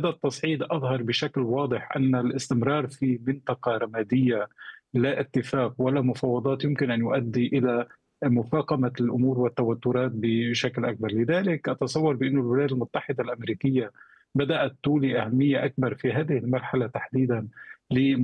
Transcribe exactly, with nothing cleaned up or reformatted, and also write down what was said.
هذا التصعيد أظهر بشكل واضح أن الاستمرار في منطقة رمادية لا اتفاق ولا مفاوضات يمكن أن يؤدي إلى مفاقمة الأمور والتوترات بشكل أكبر. لذلك أتصور بأن الولايات المتحدة الأمريكية بدأت تولي أهمية أكبر في هذه المرحلة تحديدا